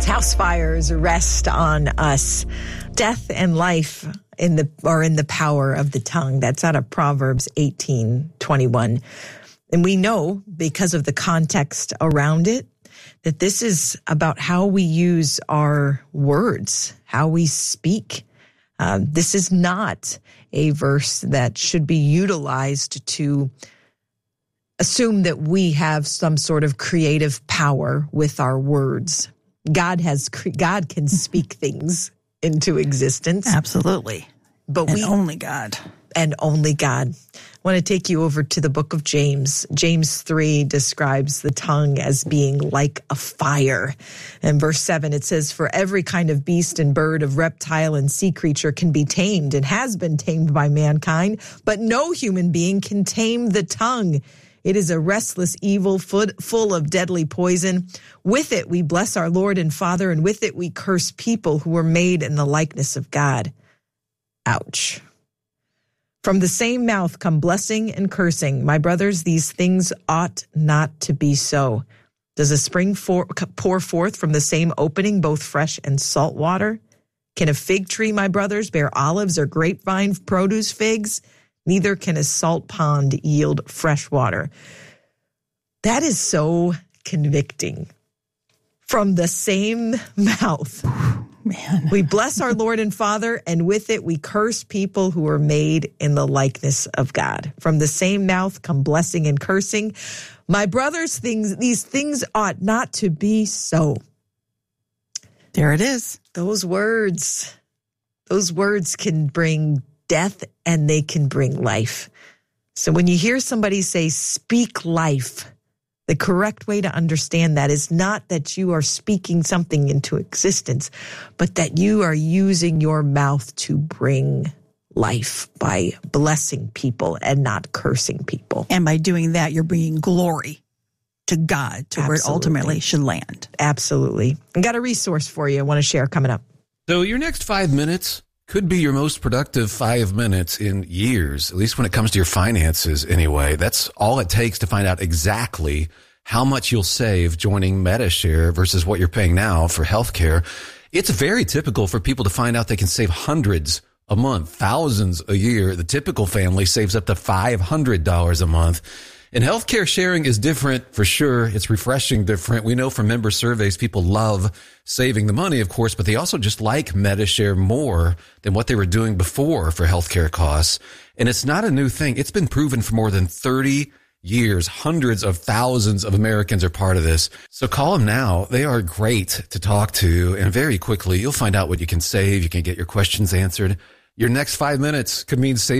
house fires rest on us. Death and life are in the power of the tongue. That's out of Proverbs 18:21. And we know, because of the context around it, that this is about how we use our words, how we speak. This is not a verse that should be utilized to assume that we have some sort of creative power with our words. God can speak things into existence. Absolutely. But only God. And only God. I want to take you over to the book of James. James 3 describes the tongue as being like a fire. In verse 7, it says, "For every kind of beast and bird, of reptile and sea creature can be tamed and has been tamed by mankind, but no human being can tame the tongue. It is a restless evil full of deadly poison. With it we bless our Lord and Father, and with it we curse people who were made in the likeness of God." Ouch. From the same mouth come blessing and cursing. My brothers, these things ought not to be so. Does a spring pour forth from the same opening both fresh and salt water? Can a fig tree, my brothers, bear olives, or grapevine produce figs? Neither can a salt pond yield fresh water. That is so convicting. From the same mouth. Man. We bless our Lord and Father, and with it we curse people who are made in the likeness of God. From the same mouth come blessing and cursing. My brothers, these things ought not to be so. There it is. Those words can bring death and they can bring life. So when you hear somebody say, speak life, the correct way to understand that is not that you are speaking something into existence, but that you are using your mouth to bring life by blessing people and not cursing people. And by doing that, you're bringing glory to God, to where it ultimately should land. Absolutely. I got a resource for you I want to share coming up. So your next 5 minutes could be your most productive 5 minutes in years, at least when it comes to your finances anyway. That's all it takes to find out exactly how much you'll save joining Medi-Share versus what you're paying now for healthcare. It's very typical for people to find out they can save hundreds a month, thousands a year. The typical family saves up to $500 a month. And healthcare sharing is different for sure. It's refreshing different. We know from member surveys, people love saving the money, of course, but they also just like Medi-Share more than what they were doing before for healthcare costs. And it's not a new thing. It's been proven for more than 30 years. Hundreds of thousands of Americans are part of this. So call them now. They are great to talk to. And very quickly, you'll find out what you can save. You can get your questions answered. Your next 5 minutes could mean saving